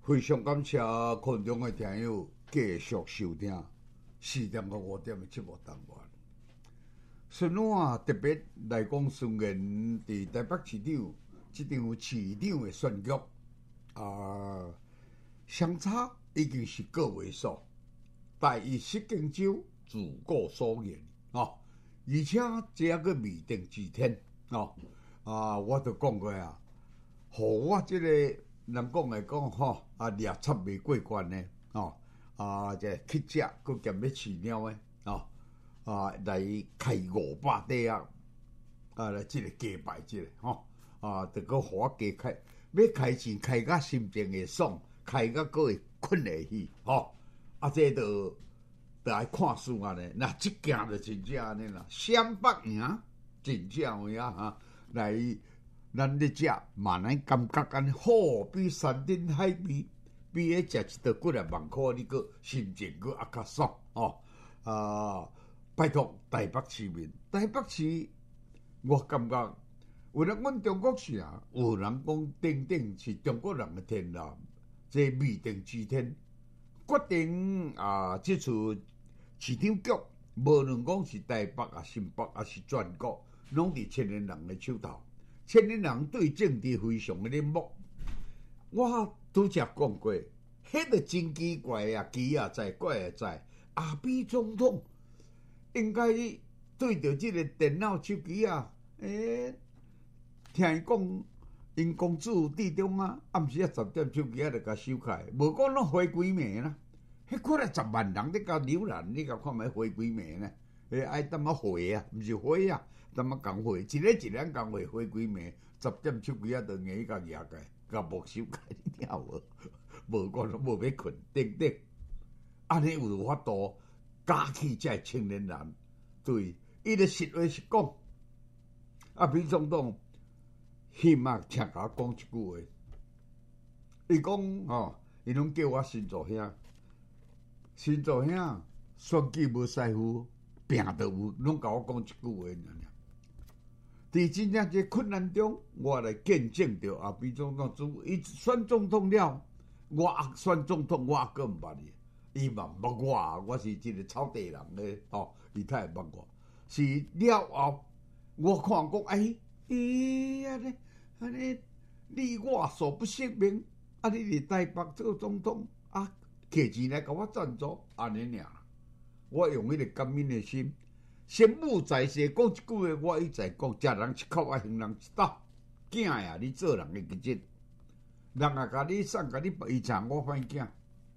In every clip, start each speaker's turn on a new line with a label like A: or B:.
A: 非常感谢群众的听友继续收听4.5点的节目单元。孙我特别来讲宣言伫台北市长这场市长的选举相差已经是个位数，但以失荆州自古所言而且这还个未定之天我都讲过互我这个人讲来讲掠插未过关的这乞食佮兼要饲鸟的来开500块来这个加牌这个就佮互我加开，要开钱开甲心情会爽，开甲佮会困会去这就爱看书安尼，那这件就真正安尼啦，闪北赢真正有来。咱咧食嘛，咱感觉安尼好比山珍海味，比咧食一道几万块，你个心情个较爽拜托台北市民，台北市我感觉，有人讲中国是有人讲顶是中国人的天啦，这未定之天，决定这次市长局，无论讲是台北新北是全国，拢伫青年人的手头。青年人对政治非常的冷漠，我拄则讲过，迄个真奇怪奇在怪在，阿扁总统应该对着这个电脑手机听伊讲，因公主地中暗时10点手机就甲收起来，无讲拢花几暝啦，迄可能10万人咧甲浏览，你甲看卖花几暝呢？爱淡仔回毋是回淡仔共回，一个共回花几暝，10点手机就硬甲举起，甲没收起，你听无？无讲无要困，等，安尼有法度加起这青年人，对，伊咧实话实讲，比总统起码请甲我讲一句话，伊讲伊拢叫我新做兄，选举无师傅。拼都有，拢甲我讲一句话尔。伫真正这困难中，我来见证着扁总统伊选总统了，我选总统，我更毋捌伊，伊嘛毋捌我是一个草地人咧，伊太捌我。是了后，我看讲，安尼你我所不惜名，你伫台北做总统摕钱来甲我赞助，安尼尔。我用迄个感恩的心，先母在世讲一句话，我一再讲，食人一口行人一斗，囝你做人的基质，人甲你送甲你遗产，我反囝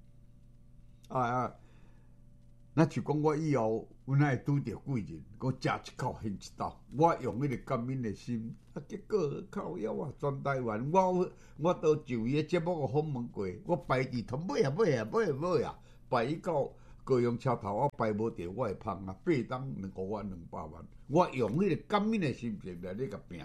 A: 那就讲我以后有哪会拄着贵人，我食一口行一斗，我用迄个感恩的心，结果靠腰全台湾，我都就伊个节目访问过，我排伫头尾排伊到。高雄车头我排无着，我会芳8档5万200万，我用迄个感恩的心情来甲拼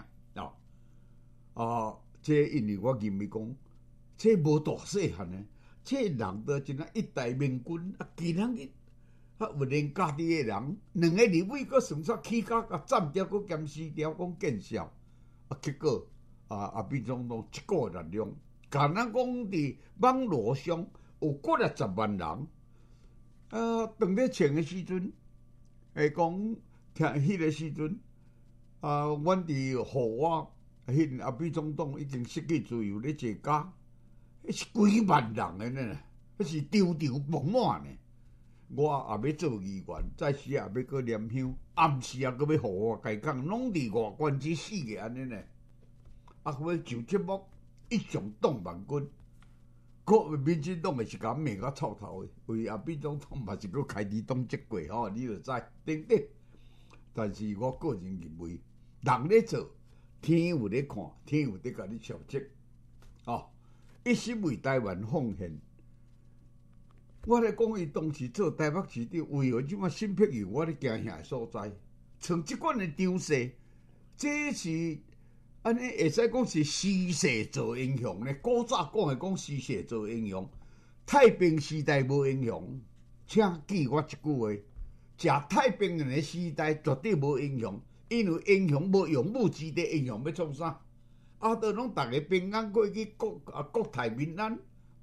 A: 这因为我认为讲，这无大细汉呢，这人都真一代明君其他日有连家己的人2个立委搁算煞起价斩掉搁兼4条讲见效结果扁总统一个力量，敢若讲伫网络上有过了10万人。当咧穿的时阵，讲听迄个时阵，阮伫互我扁总统已经失去自由咧坐家，迄是几万人的呢，迄是场满满呢。我也要做议员，早时也要搁念香，暗时也搁要互我家讲，拢伫外关之死个安尼呢。要就节目一上动万军。民进党也是甲骂甲臭头的，为扁总统嘛是搁开除党籍过你就知等。但是我个人认为，人咧做，天有咧看，天有咧甲你消息一心为台湾奉献。我咧讲，伊当时做台北市长，为何即马新北有我咧惊吓的所在，像即款的张势，这是。安尼会使讲是时势做英雄呢？古早讲的讲时势做英雄，太平时代无英雄，请记我一句话：食太平洋的时代绝对无英雄，因为英雄无用武之地，英雄要创啥？都拢大家平安过去，国泰民安，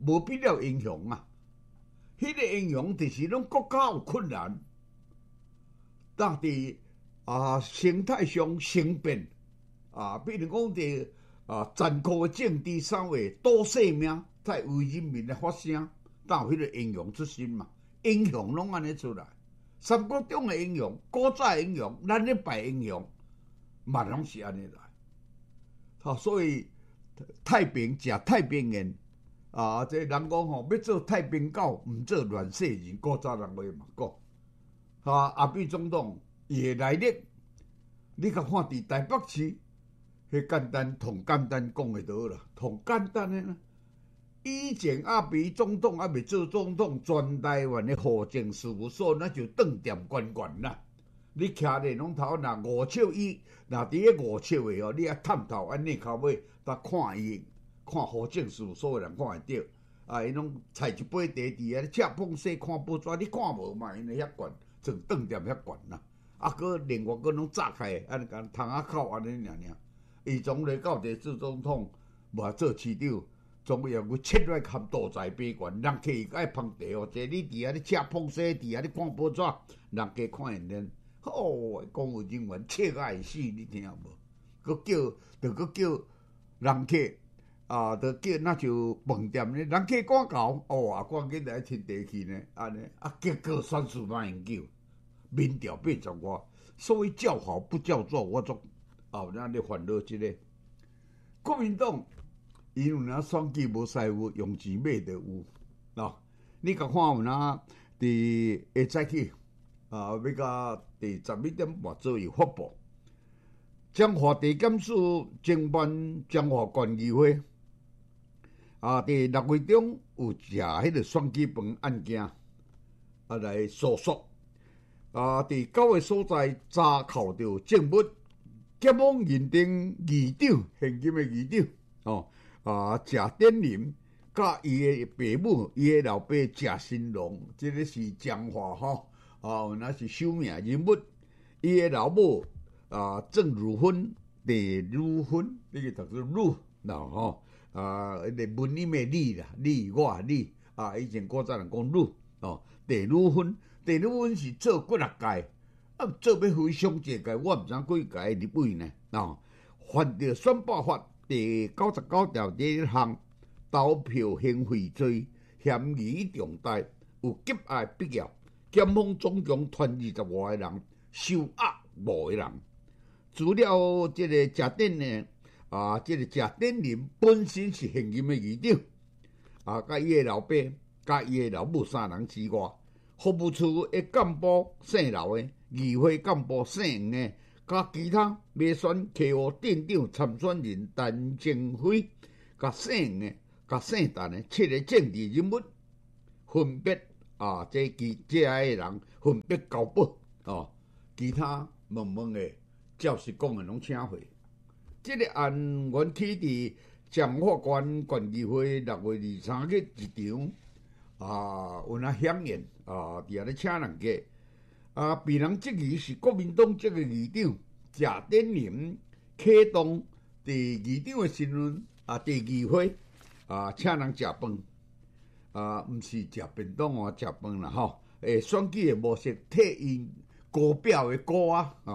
A: 无必要英雄啊。迄个英雄就是拢国家有困难，当伫生态上生变比如讲伫残酷的政治啥话，赌性命，才为人民来发声，当有迄个英雄出身嘛。英雄拢安尼出来，三国中的英雄，古早英雄，咱咧拜英雄，嘛拢是安尼来。所以太平食太平宴这人讲要做太平狗，毋做乱世人。古早人话嘛讲，阿扁总统伊的来历，你甲看伫台北市，迄简单同简单讲会到啦，同简单的啦。以前阿扁总统还未做总统，全台湾的户政事务所那就顿店关关啦。你徛咧拢头若五尺伊，若伫咧五尺的你啊探头安尼靠尾，搭看伊看户政事务所的人看会着。因拢菜一杯茶伫咧赤碰洗看报纸，你看无嘛？因为遐悬，从顿店遐悬啦。搁另外搁拢炸开，安尼甲窗仔口安尼尔。伊从来到地做总统，无做市长。总要有切来含多财悲观，人客爱捧茶哦。即你伫遐咧吃碰洗，伫遐咧看报纸，人家看现恁，公务人员切爱死，你听无？佮叫人客佮叫那就饭店咧，人客赶到赶紧来亲茶去呢，安尼结果选举嘛用叫，民调80外，所以叫好不叫座，我做咱咧烦恼即个国民党。伊有哪选举无师傅，用钱买就有你甲看有哪伫下早起要甲第11点半左右发布，彰化地检署侦办彰化县议会伫6月中有食迄个选举饭案件来诉说伫9个所在查扣着证物，检方认定议长现今的议长谢典林甲伊的爸母、伊的老爸谢新龙，这个是彰化那是首名人物。伊的老母郑如芬、李如芬，你个读做如迄个文音的李啦，李以前古早人讲如第如芬是做几啊届，做要回乡这届，我毋知几届入位呢犯着选罢法。第99条第1项，投票行贿罪嫌疑重大，有急爱必要。检方总共传25个人，收押5个人。除了这个谢典呢，这个谢典林本身是现任的议长，甲伊的老爸、甲伊的老母3人之外，服务处的干部姓刘的，议会干部姓黄的。甲其他未选客户店长参选人陈正辉、甲姓的、甲姓陈的7个政治人物，分别这些人分别交保其他问的照实讲的拢请回。这个案源起伫彰化县县议会6月23日一场有那响应伫遐咧请人家。被人质疑是国民党这个议长谢典林启动伫议长的身份伫议会请人食饭毋是食便当食饭啦选举的模式替因高表的歌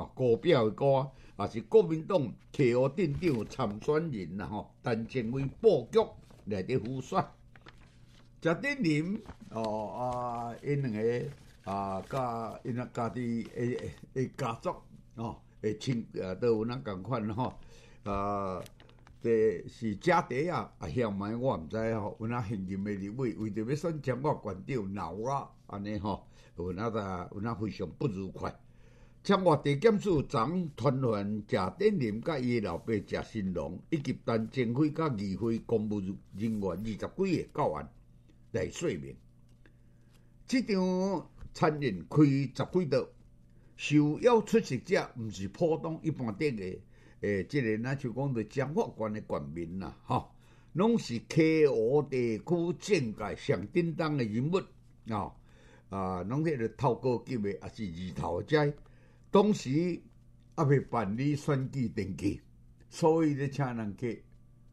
A: 是国民党客户店长参选人啦陈建伟布局来伫辅选谢典林因两个。甲因家己的家族亲都有那共款这是家底嫌埋我毋知有那现任的立委为着要选彰化县长闹安尼有那非常不愉快。彰化地检署昨传唤谢典林甲伊的老爸谢新龙以及陈正辉甲议会公务人员20几个到案来说明。这场参宴开10几道，受邀出席者毋是普通一般顶的这个那就讲着彰化县的县民啦，拢是溪湖地区政界上叮当的人物拢迄个头高级的，也是二头仔。当时还未办理选举登记，所以咧请人去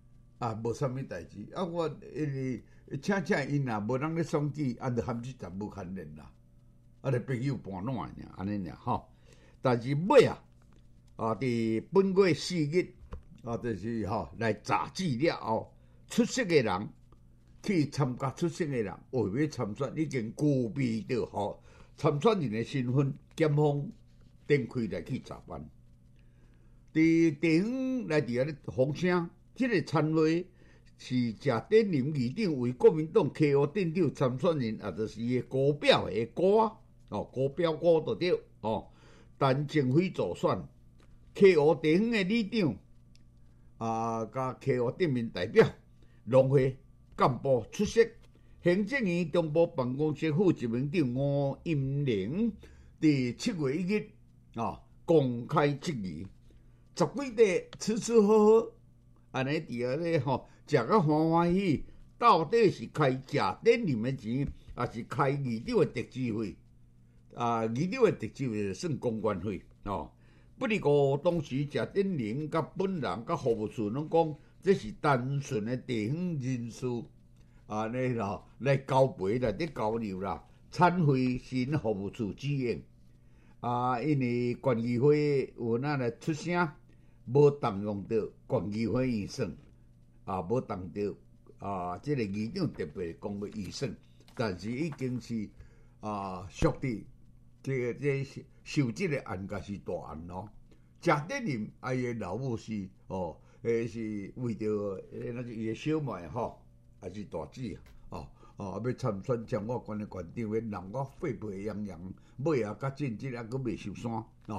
A: 无啥物代志。我请因若无人咧选举，就含这十无牵连啦。咧朋友半烂尔，安尼尔吼。但是尾伫本月4日就是来查资了后，出色诶人去参加出色诶人，为要参选，已经具备着参选人诶身份，检方展开来去查办。伫地方来伫咧风声，即个参会是谢展霖议长为国民党溪湖镇长参选人，就是伊高表诶高高表高就对陈正辉助选，溪湖地方诶里长甲溪湖镇民代表农会干部出席。行政院中部办公室副执行长吴音玲伫7月1日公开质疑，10几块吃喝喝，安尼伫遐咧食甲欢欢喜，到底是开谢展霖的钱，还是开议长的特支费？议长的特支费算公关费不哩个当时谢展霖甲本人甲服务处拢讲，这是单纯的地方人士安尼啦，来交陪来伫交流啦，参会是因服务处指引因为县议会有来出声，无动用到县议会预算无动到即个议长特别讲的预算，但是已经是属于这受质的案件是大案咯。谢展霖伊的老母是是为着那是伊的小妹还是大姊要参选彰化县的县长，人我沸沸扬扬，尾甲政绩佫未受伤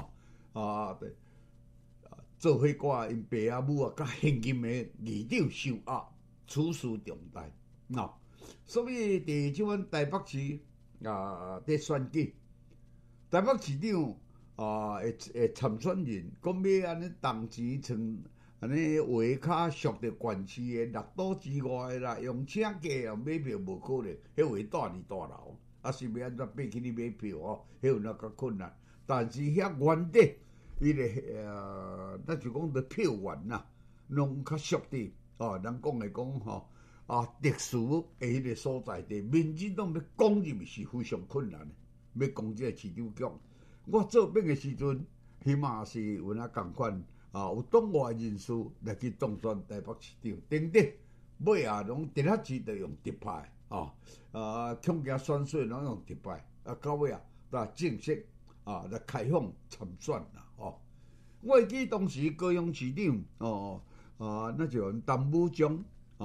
A: 做伙挂因爸仔母甲现任的议长受压，此事重大所以伫即款台北市伫选举，台北市长会参选人，讲要安尼动钱像安尼话较属着县市的6都之外的啦，用请假买票无可能，迄位大二大楼是要安怎爬去你买票迄有哪较困难？但是遐原底伊个咱就讲着票源啦，拢较属地人讲来讲特殊的迄个所在地，民进党要攻入是非常困难的，要攻这个市长局。我做兵的时阵，起码是有那共款有党外人士来去当选台北市长，等等，尾拢直下子就用特派恐惊选税拢用特派到尾正式来开放参选啦我会记当时高雄市长那就陈武忠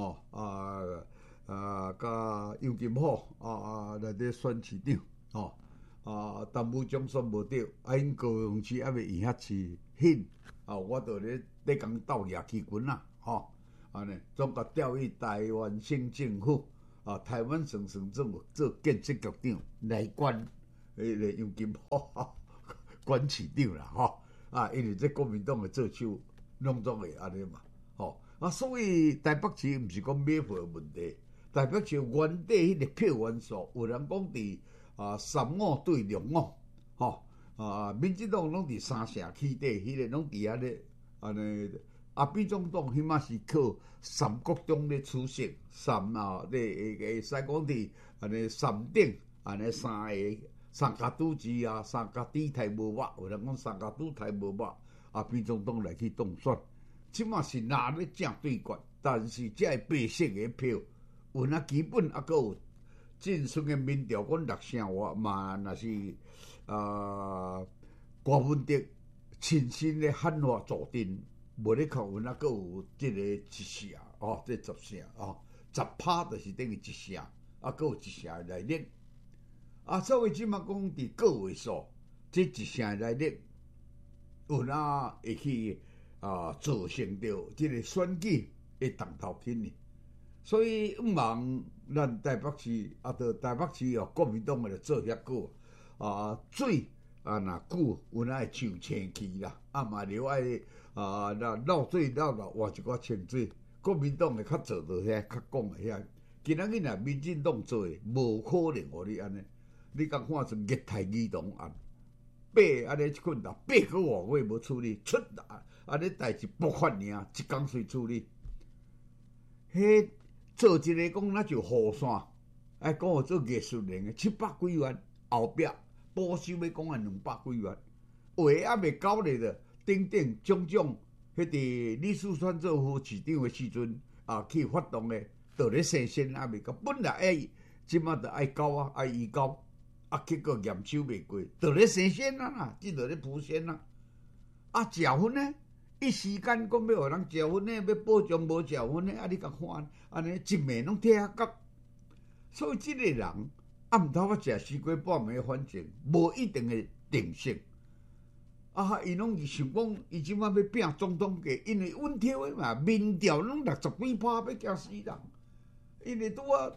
A: 甲杨金虎来咧选市长陈武忠选无着，因高雄市还未用遐市狠我就咧共斗掠旗军啦安尼总甲调去台湾省政府台湾省政府做建设局长来管迄个杨金虎管市长啦因为这国民党的做手拢总会安尼嘛所以台北市毋是讲买票的问题，台北市原底迄个票源数，有人讲伫35对25民进党拢伫三城区底，迄个拢伫遐咧安尼民众党起码是靠三国中咧出色，会使讲伫安尼三顶安尼三家赌子三家底台无肉，有人讲三家赌台无肉民众党来去当选，即马是拿咧正对决，但是这白色的票有那基本佫有晋升的民调讲6成外嘛，若是郭文哲亲身咧喊话助阵，无咧靠阮佫有即个1成这10成10%就是等于1成佫有1成的内力所以即马讲伫个位数，这1成的内力有哪会去造成着即个选举的动头轻呢？所以毋茫咱台北市台北市国民党就做遐久水若久有哪会上青去啦嘛了爱漏水漏换一寡清水，国民党会较做到遐较讲的遐，今仔日若民进党做的无可能互你安尼，你敢看是虐待儿童案安尼一困8个外月无处理，出安尼代志爆发尔，一工随处理。 迄做一个讲那就雨伞，哎，讲我做艺术人的700几万，后壁保守要讲200几万，话还未够咧的，等等种种，迄个李四川做副市长的时阵啊，去发动的，就咧生鲜还未够，本来即马就爱交啊，爱移交，啊，结果验收未过，就咧生鲜啊啦，即就咧铺鲜啊，啊，食薰呢？一时间讲要互人食薰呢，要保障无食薰呢，啊，你甲看，安尼一面拢贴啊角，所以即个人暗头仔食西瓜半暝，反正无一定的定性。啊，伊拢是想讲，伊即摆要拼总统计，因为稳跳的嘛，民调拢60几%，要惊死人。因为拄啊，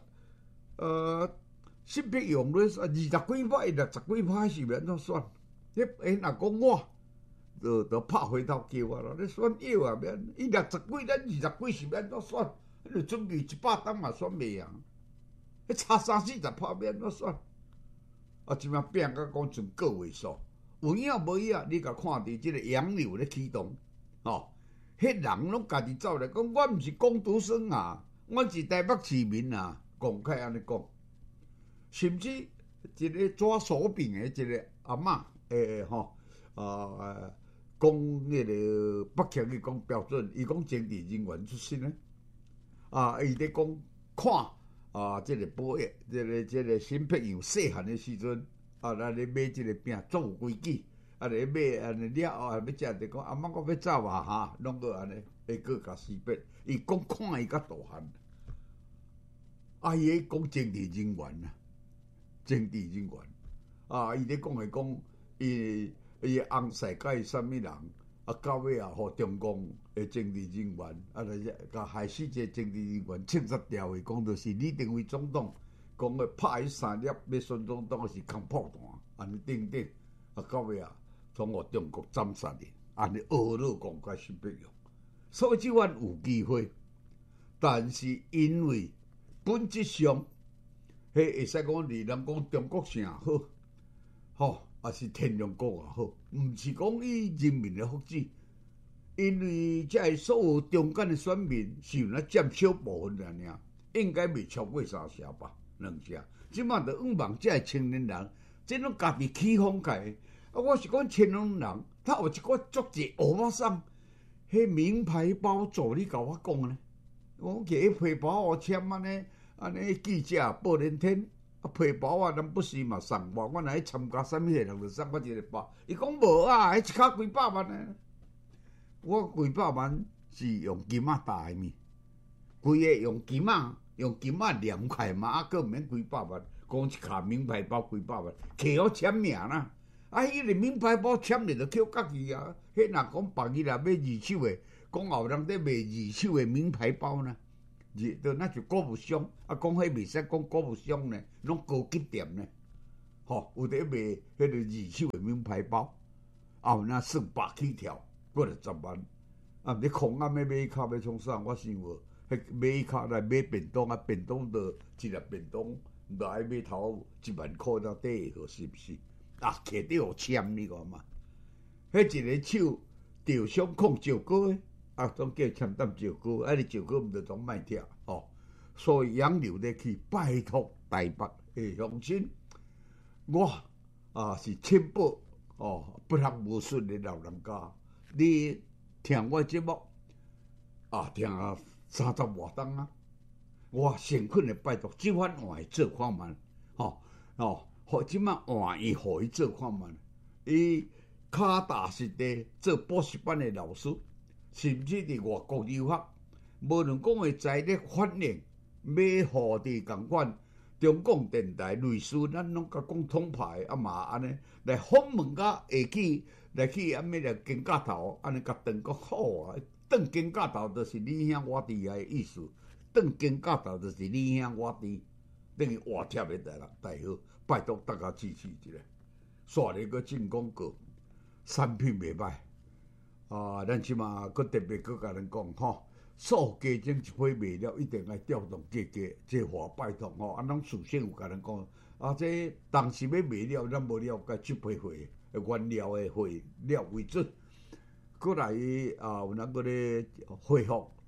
A: 新北用咧20几%，伊60几%是要安怎选？若讲我。就拍回头叫啊啦！你选药啊免，伊60几，咱20几是要安怎选？你就准备100担嘛选袂赢，迄差30-40%要安怎选？啊，即摆变甲讲剩个位数，有影无影？你甲看伫即个洋流咧启动，吼，迄人拢家己走来讲，我毋是工读生啊，我是台北市民啊，公开安尼讲，甚至一个抓手柄的一个阿嬷，吼，讲迄个北京伊讲标准，伊讲政治人员出身咧，啊，伊咧讲看啊，即个保育，即个新北洋细汉的时阵，啊，咱咧买即个饼，总有规矩，啊，咧买安尼了后，要食就讲阿嬷我要走啊哈，拢个安尼，会个甲死别，伊讲看伊较大汉，啊，伊咧讲政治人员啊，政治人员，啊，伊咧讲会讲伊翁婿甲伊啥物人，啊，到尾啊，互中共的政治人员，啊，来甲害死这政治人员，清杀掉的，讲就是李登辉总统，讲要拍迄3粒要选总统是空炮弹，安尼等等，啊，到尾啊，从互中国斩杀的，安尼恶佬讲甲新北用，所以即款有机会，但是因为本质上，迄会使讲你人讲中国啥好，吼。也是天龙国也好，毋是讲以人民的福祉，因为这所有中间的选民是有那占小部分尔，应该未超过3成吧，2成。即马着仰望这青年人，这拢家己起风起。啊，我是讲青年人，他有一个足济乌巴桑，迄名牌包做你甲我讲呢？我摕迄皮包我签安尼记者报连天。啊，皮包啊，咱不是嘛送我，我若去参加啥物个人就送我一个包。伊讲无啊，迄一卡几百万呢？我几百万是用金仔搭的咪，规个用金仔连开嘛，啊，佫毋免几百万，讲一卡名牌包几百万，摕好签名啦。啊，迄个名牌包签咧就扣家己啊。迄若讲别日若买二手的，讲后人在卖二手的名牌包呢？那就购物商，啊，讲迄袂使讲购物商呢，拢高级店呢，吼，有伫卖迄个二手的名牌包，啊，那400起跳，过20万，啊，你空啊，要买卡要创啥？我想无，迄买卡来买便当啊，便当就一粒便当，就爱买头1万块到底个，是不是？啊，摕着有签你看嘛，迄一个手吊相控照高诶。啊，总叫签单照顾，啊，你照顾毋着总卖跳哦。所以洋流咧去拜托台北的乡亲，我啊是亲报哦，不学无术的老人家，你听我节目啊，听啊30外钟啊，我诚恳的拜托，即番换伊做看卖，互即摆换伊，互伊做看卖，伊脚踏实地做补习班的老师。甚至伫外国留学，无论讲诶财力反应，要互伫共款中共电台类似，咱拢甲讲统派啊嘛安尼来访问甲下去，来去安尼来金架头，安尼甲断讲好啊！断金架头就是你兄我弟啊意思，断金架头就是你兄我弟，等于活贴诶大好，拜托大家支持一下。煞咧个进广告，产品袂歹。啊，咱即马佫特别佫甲咱讲吼，所有家种一批卖了，一定爱调动价格，这话拜托吼。啊，咱事先有甲咱讲，啊，这当时要卖了，咱无了解即批货原料的货料为准。过来啊，有咱佫咧恢复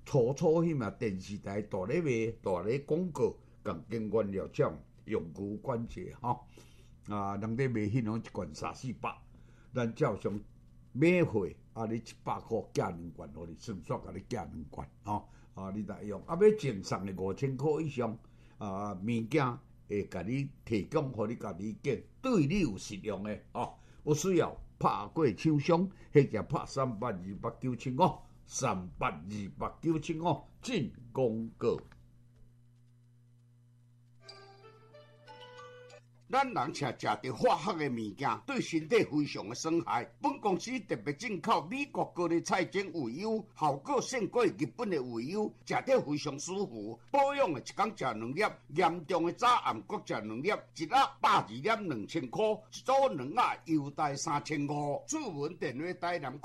A: 初迄嘛电视台大咧卖大咧广告，共经原料厂用牛关节吼，人咧卖迄种一罐300-400，咱照常买货你100块寄2罐，互你算煞甲你寄2罐吼，你来用，要赠送的5000块以上物件会甲你提供，互你家己拣，对你有实用的有需要拍过厂商，或者拍3828975，3828975进广告。咱人常食着化学的物件，对身体非常的损害。本公司特别进口美国高丽菜精鱼油，效果胜过日本的鱼油，食着非常舒服。保养的一天食2粒，严重的早暗搁食2粒，一盒102粒2000块，一组2盒优待3500。主文电话台南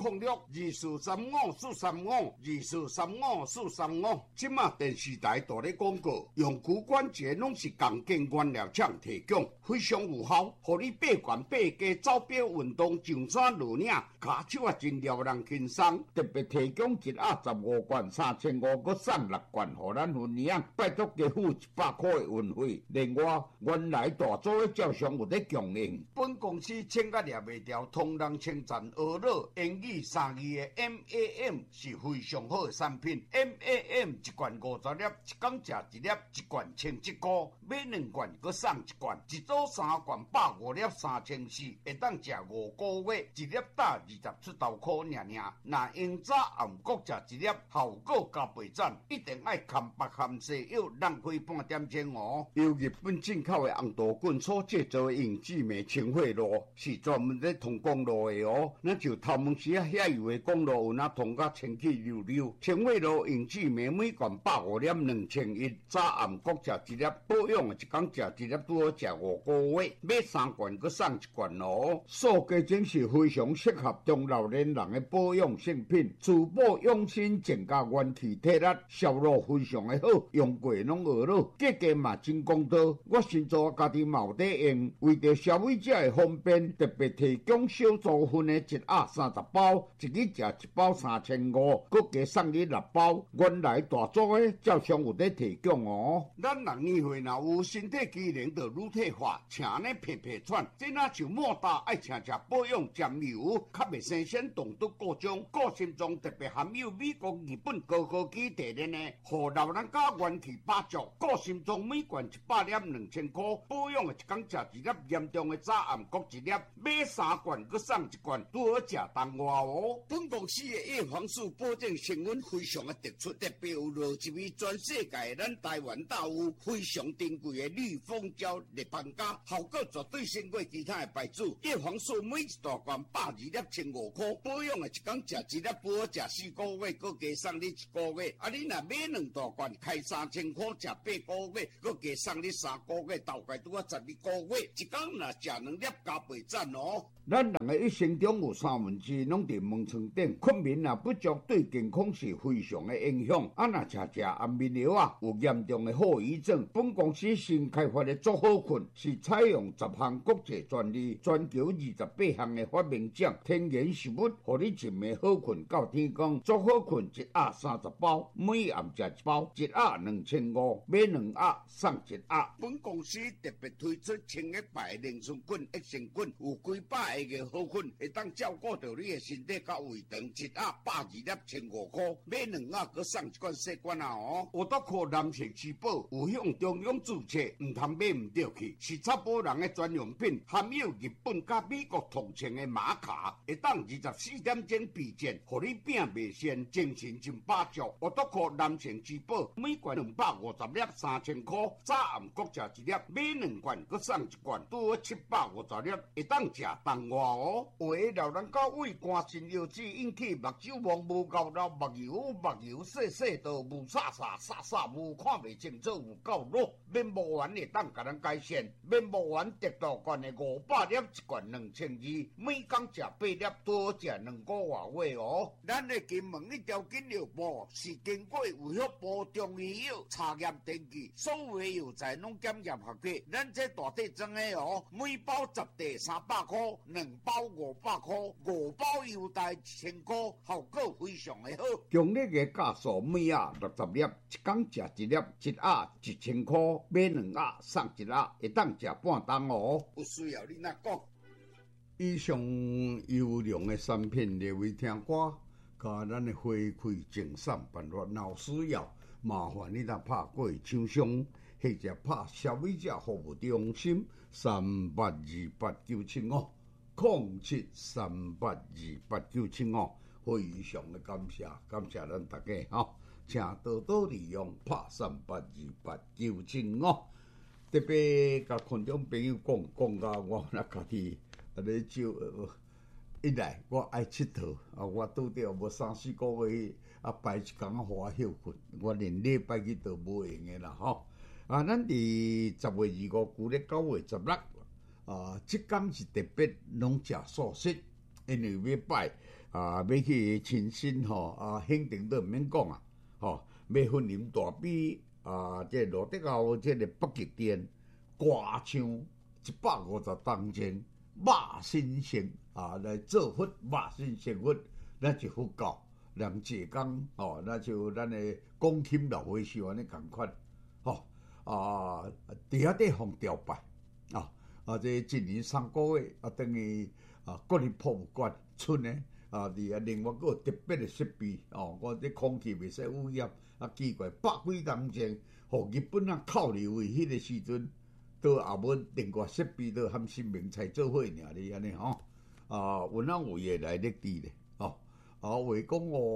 A: 062435443524354435。即马电视台大咧广告，用具关节拢是共建原料厂提供。非常有效，互你8悬8加走表运动上山落岭，骹手真撩人轻松。特别提供一盒15罐3500，搁送6罐，互咱分享。拜托加付100块的运费。另外，原来大组的照常有咧供应。本公司请甲掠袂掉，同人称赞俄乐英语3字的 MAM 是非常好的产品。MAM 一罐50粒，一天食1粒，一罐17块，买2罐搁送1罐，一组3罐105粒3400，会当食5个月，一粒打20出头块尔。若用早暗搁食1粒，效果加倍赞，一定爱含白含西药，浪费半点钟哦。由日本进口的红豆棍所制造的永志美清血露，是专门咧通公路的哦。那就头毛时遐油的公路有那通甲清气溜溜。清血露永志美每罐105粒2100，早暗搁食1粒，保养的一天食1粒，拄好食5个月。买3罐搁送1罐哦。塑胶精是非常适合中老年人的保养性品，滋补养生，增加元气体力，效果非常的好，用过拢学了，价格嘛真公道。我先做家己嘛有在用，为着消费者的方便，特别提供小组份的1盒30包，一日食1包3500，搁加送你6包。原来大组的照常有在提供哦。咱人年岁若有身体机能就乳退化，请呢皮皮喘，这若就莫大爱请食保养沾油，较袂生鲜动毒过种，个性中特别含有美国、日本高科技提炼的，互老人家元气百足。个性中每罐100粒2000块，保养的一天食1粒，严重的早暗各1粒，买3罐搁送1罐，拄好食当外哦。本公司的叶黄素保证成分非常的突出，特别有落一味全世界咱台湾大有非常珍贵的绿蜂胶立邦加，效果绝对胜过其他的牌子。叶黄素每一大罐102粒1500块，保养的一天食1粒，拄好食4个月，搁加送你1个月。你若买2大罐，开3000块，食8个月，搁加送你3个月，大概拄好12个月。一天若食2粒，加倍赞哦。咱人的一生中有2/3拢伫门床顶，困眠若不足，对健康是非常的影响。若食安眠药有严重的后遗症。本公司新开发的足好困，是采用10项国际专利，全球28项的发明奖，天然食物，互你一暝好困到天光。足好困1盒30包，每暗食1包，1盒2500，买2盒送1盒。本公司特别推出清液牌凝酸菌、益生菌，有几百个好菌，会当照顾到你的身体甲胃肠。1盒102粒1500块，买2盒搁送1罐细罐哦。有得靠男性吃饱，有向中央注册，唔通买唔对去，是查甫人的专用品，含有日本甲美国同情的玛卡，会当24点钟备战，互你病袂先，精神真百足。有得靠男性吃饱，每罐250粒3000块，早暗各食1粒，买2罐搁送1罐，拄好750粒，会当食当外哦。有的老人家胃寒肾腰子引起目睭蒙无够老，目睭细细道无煞无看袂清楚，有够弱，免无完会当甲咱改善，免无完得到罐的500粒一罐2200，每工食8粒，多食2个月哦。咱的金门一条金药部是经过卫福部中医药查验登记，所有药材拢检验合格。咱这大体装的哦，每包10袋300块，2包500块，5包优待1000块，效果非常的好。强力的价数，每盒60粒，一工食1粒，一盒1000块，买2盒送1盒，会当食半冬哦。有需要你哪讲？以上优良的产品列为听歌，甲咱的回馈赠送办法，若需要，麻烦你若拍过厂商，或者拍消费者服务中心38289570，0738289570，非常的感谢咱大家吼，请多多利用拍38289570。特别甲群众朋友讲到我那家己咧招，一来我爱佚佗，我拄着无3-4个月，排一工花休困，我连礼拜日都无闲的啦吼。咱伫10月25，旧历9月16，即工是特别拢食素食，因为要拜要去亲身肯定都毋免讲啊，要分林大比。这罗德后这个北极殿歌唱150当前肉身成来做佛肉身成佛，咱就佛教人坐工那就咱的讲钦老和尚安尼共款伫遐底放吊拜这一年3个月等于国立博物馆村的伫另外佫有特别的设备我这空气袂使污染奇怪100几当前，互日本扣留的迄个时阵，都也无另外设备都含新明才做伙尔哩安尼有哪有会来得滴咧话讲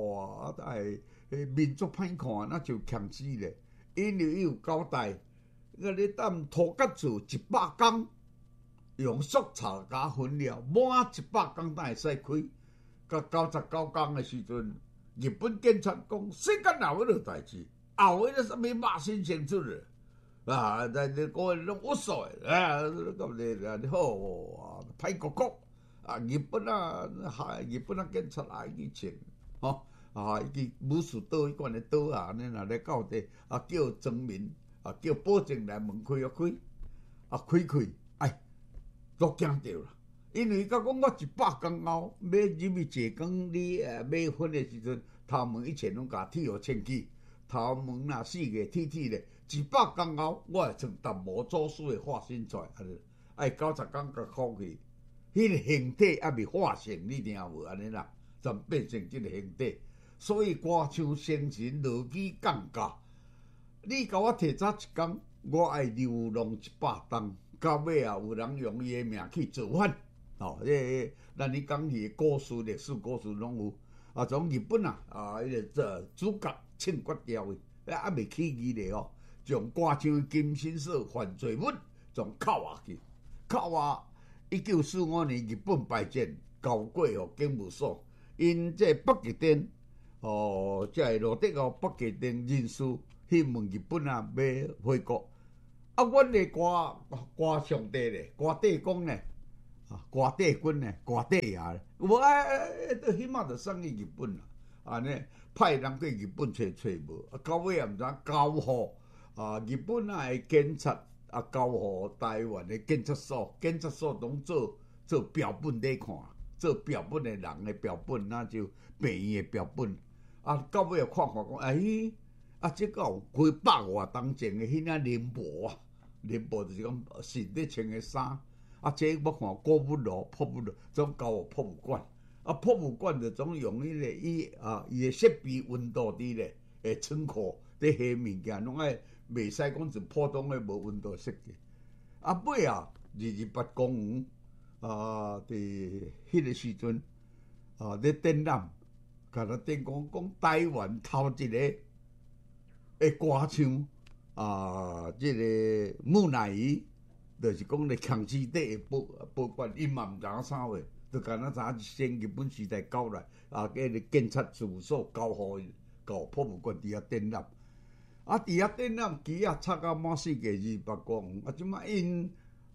A: 民族歹看，那就强死咧，因为伊有交代，你等土甲厝100工，用塑草甲焚料，满100工才会使开。到99工的时阵，日本警察讲世间哪有迄代志，后迄什么肉身成出咧但是个拢无所谓咁好歹国国日本警察去请伊武术刀迄款的刀安尼若咧到底叫庄民叫保证来门开开都惊着啦。因为甲讲我100工后要入去坐缸，你买粉的时阵，头毛以前拢甲剃互清气，头毛若死个剃咧，100工后我会从达摩祖师的化身出来，爱90工甲扣去，迄个形体还未化成，你听无安尼啦，才变成即个形体。所以歌唱先神落去降价，你甲我提早1工，我爱流浪100冬，到尾有人用伊的命去造反。咱你讲是古书、历史古书拢有从日本迄个主角庆国条的还未起义咧将歌唱金星社犯罪物将扣下去，扣下1945年日本败战交过警务所，因这北极殿这罗德后北极殿人士去问日本要回国，阮的歌上帝咧，歌帝公咧。歌帝君呢，歌帝爷咧，无到迄马就送去日本啦。安尼派人去日本找无，到尾也毋知交互日本的警察交互台湾的警察所，警察所拢做标本咧看，做标本的人的标本，那就病院的标本。到尾又看讲，这个有几百外当前的迄领灵袍灵袍就是讲身体穿的衫。这要看古物咯、博物咯，总交互博物馆。博物馆就总用伊的设备温度低咧，仓库伫下物件，拢爱袂使讲是普通的无温度设计。尾28公园伫迄个时阵咧展览，甲咱讲台湾头一个会歌唱这个木乃伊。就是讲咧，强基地保管，伊嘛毋知影啥话，就干那知先日本时代交来个警察事务所交互博物馆伫遐展览，伫遐展览机插到满世界28公园，即摆因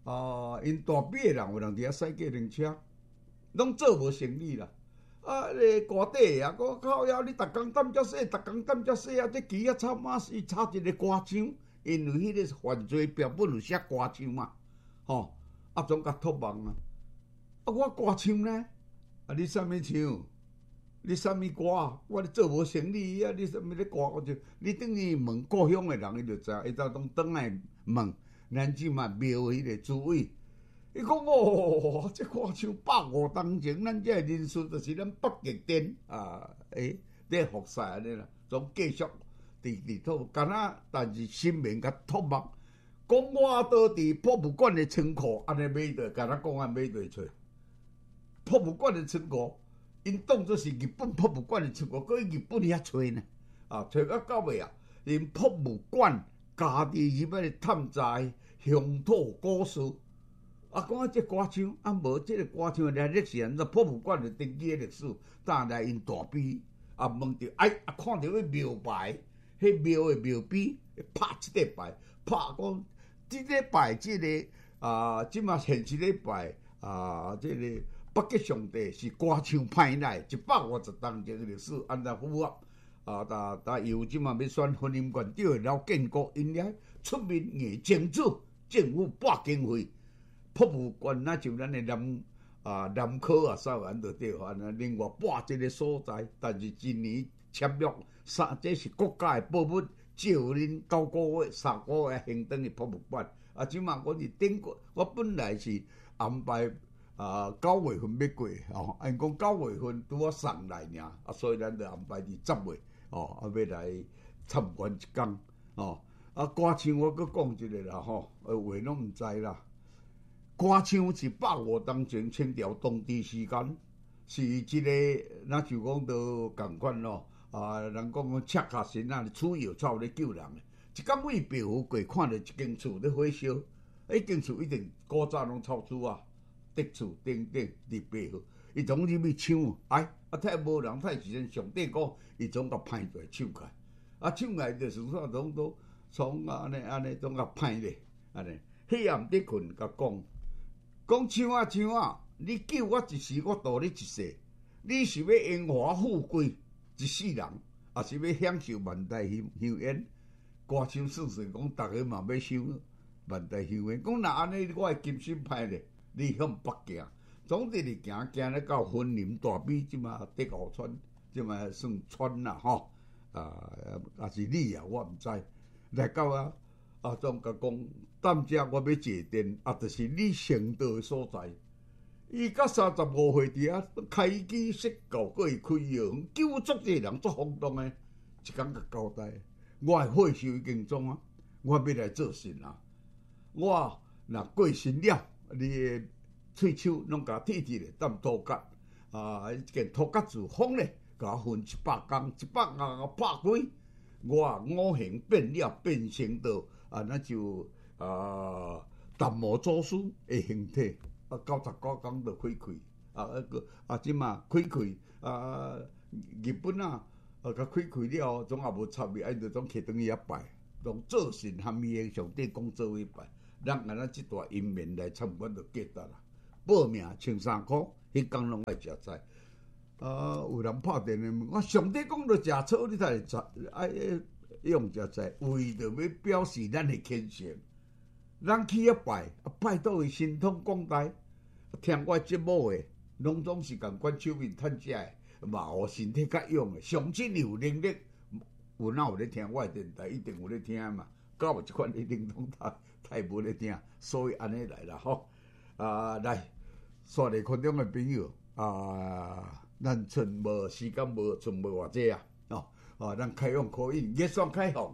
A: 因大比的人有人伫遐驶机灵车，拢做无生意啦。你瓜底啊，我靠呀！你逐工担遮洗，逐工担遮洗啊！这鸡啊，插马是插一个歌枪，因为迄个犯罪标本有写歌枪嘛，吼，总甲托梦啊！我歌枪呢？你啥物唱？你啥物歌？我咧做无生意啊！你啥物咧歌？我就你等于问故乡的人，伊就知，伊就拢转来问，咱即嘛庙迄个主委。伊讲哦，这歌唱150当前，咱这人数就是咱北极点咧服侍安尼啦，总继续伫托，干那但是新闻甲托梦，讲我倒伫博物馆的仓库，安尼买倒，干那讲安买倒出。博物馆的仓库，因当作是日本博物馆的仓库，搁去日本遐找呢，找到尾啊，因博物馆家己入去探查乡土故事。讲这歌唱，无这个歌唱的历史，咱博物馆就登记的历史，当来因大碑，问着，看到迄庙牌，迄庙的庙碑，拍即个牌，拍讲即礼拜即个即嘛现即礼拜即个北极上帝是歌唱派来150当前的历史，安那符合由即嘛要选婚姻馆长的老建国，因遐出面硬争取政府拨经费。博物馆那就咱的南科扫完就对安尼，另外拨一个所在，但是今年签约这是国家的宝物，照恁9个月、3个月行动的博物馆。即马我是顶过，我本来是安排9月份要过因讲9月份拄好送来尔，所以咱就安排伫10月要来参观一工歌唱我搁讲一个啦话拢毋知啦。歌唱是150当前清朝当地时间，是一个那就讲到共款咯。人讲赤脚神啊，取药草咧救人的。一工为白虎过，看到一间厝咧火烧，迄间厝一定古早拢臭厝竹厝顶伫白虎，伊总入去抢，太无人太时阵，上帝讲伊总甲歹过抢开，抢开就是说拢从安尼总甲歹咧，安尼黑暗伫困甲讲唱啊！你救我一时，我渡你一世。你是要荣华富贵一世人，还是要享受万代香烟？歌唱算算讲，逐个嘛要收万代香烟。讲若安尼，我的金心歹咧，你向北行，总之是行咧到婚林大美，即嘛德湖村，即嘛算村啦吼。也是你啊，我毋知。来到总甲讲。当遮我要坐电，就是你成道的所在。伊甲35岁伫遐开机设教，搁会开药房，救足侪人足轰动的。一工甲交代，我的退休已经中我要来做神啊！我若过身了，你的喙手拢甲剃咧，当涂甲迄件涂甲子风咧，甲我分100工，100工拍开，我五行变了，变成道那就。淡漠祖师的形体，99工就开开，即嘛开开日本甲开开了，总也无插伊，就总摕转去遐拜，拢做神含伊的上帝讲做伙拜，咱安那即大因缘来参观就结得啦。报名1,300块，迄工拢爱食菜。有人拍电话问我，上帝讲着食草，你才会用食菜，为着要表示咱的虔诚。咱去遐拜倒伊神通广大，听我节目的，拢总是共阮手面趁食的，嘛互身体较勇的。上真有能力，有哪有咧听我的电台，一定有咧听嘛。搞无即款一定拢太无咧听，所以安尼来啦吼。来，线内群众的朋友咱剩无时间无剩无偌济咱开放可以，热线开放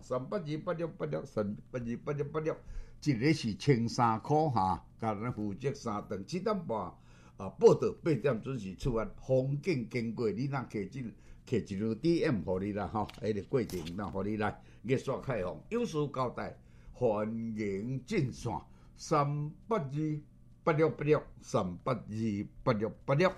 A: 3828686，3828686。一个是1,300块甲咱负责3顿7点半报道8点准时出发，风景经过你若摕一张 DM 互你啦迄个过程咱互你来，热线开放，有事交代，欢迎进线3828686，3828686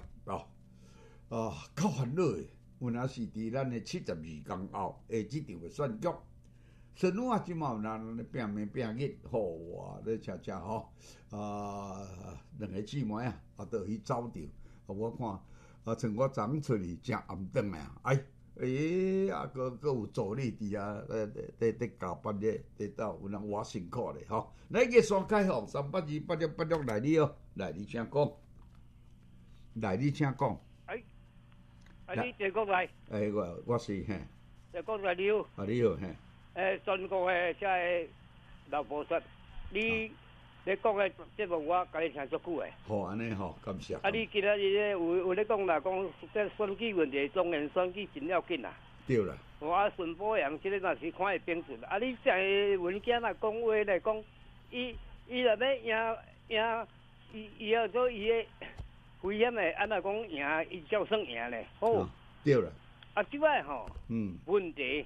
A: 较烦恼的，有若是伫咱的72天后，即场的选举。 神话即嘛有人咧拼命拼日，吼哇！咧车吼，两个姊妹啊，倒去走着，我看像我昨昏出去正暗顿啊，搁有助理伫啊，伫加班咧，伫倒有人活辛苦咧，吼！来个山开放38286来你哦，来你请讲，来你请讲。
B: 你郑国来？
A: 我是嘿。
B: 郑国来你好。
A: 你好嘿。
B: 全国的这老菩萨，你讲的节目我甲你听足久诶。
A: 好，安尼吼，感谢。
B: 你今仔日有咧讲啦，讲这选举问题，中原选举真要紧啦。
A: 对啦。
B: 顺宝阳即个若是看会标准，你这文件来讲话来讲，伊若要赢，伊要做伊的危险的，安那讲赢，伊才算赢咧。好。
A: 对啦。
B: 即摆吼，问题。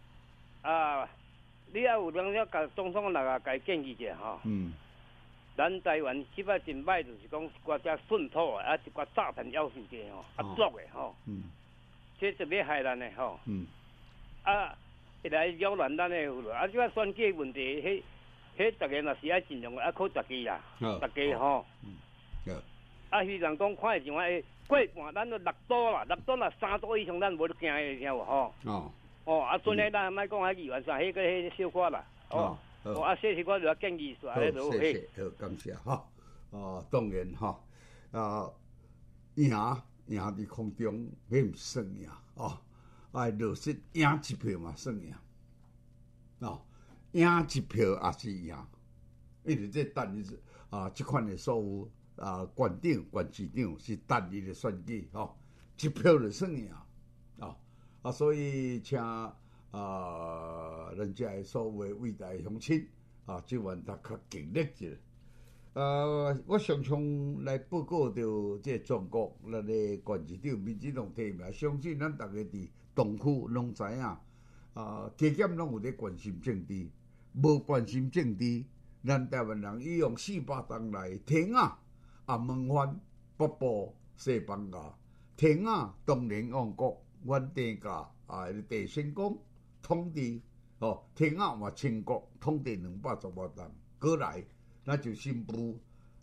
B: 你也有当了甲总统来甲建议一下吼。咱台湾即摆真歹，就是讲一寡只顺土啊，一寡诈骗要求者吼，作的吼。这特别害咱的吼。会来扰乱咱的舆论。即摆选举问题，迄大家若是爱尽量靠大家啦，大家吼。希望讲看会上过半，咱都6度啦，6度啦，3度以上咱无得惊的，听有吼。阵个咱莫讲迄议员算，迄个小可啦。这是我就建议说，
A: 好，谢谢，好，感谢哈。当然哈，赢伫空中，迄毋算赢落实赢一票嘛算赢，赢一票也是赢，因为这等于是即款的所有县长、县市长是单一的选举一票就算赢所以请人家的所谓伟大的乡亲即晚他较尽力一下。我常常来报告着这中国咱的县市长、民进党提名，相信咱大家伫东区拢知影加减拢有咧关心政治，无关心政治，咱台湾人伊用400档来天啊门番北部西邦牙，天啊东联王国。阮地价地仙公统治天下嘛清国统治218担，过来那就新妇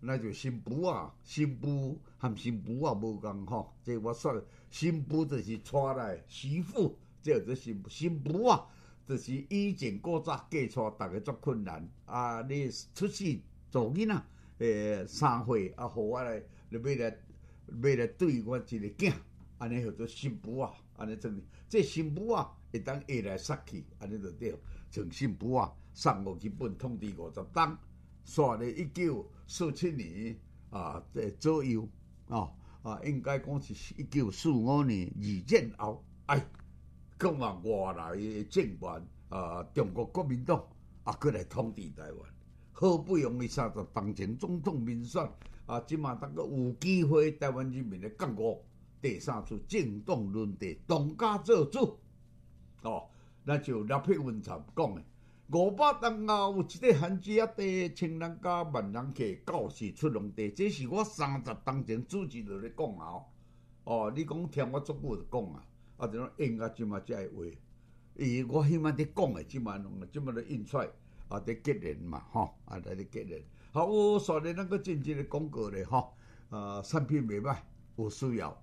A: 和新妇无共吼。这我说新妇就是娶来媳妇，这叫做新妇。新妇就是以前古早嫁娶，大家足困难你出世做囡仔3岁互我来，要来对我一个囝。安尼叫做新妇安尼种这新妇会当下来杀去，安尼就对。像新妇送互日本统治50担，煞咧1947年左右应该讲是1945年二战后，讲外来的政权中国国民党过来统治台湾，好不容易30当前总统民选即马当个有机会，台湾人民的觉悟。第3次政党轮替，当家做主那就立匹文参讲的，500担有一个番薯地，1000人加万人客，到时出农地，这是我30当前主持就咧讲你讲听我足久就讲就讲应即马才会话，我起码伫讲的即马咧印出来伫结连嘛来咧结连。好，我昨日咱个进一个广告咧产品袂歹，有需要。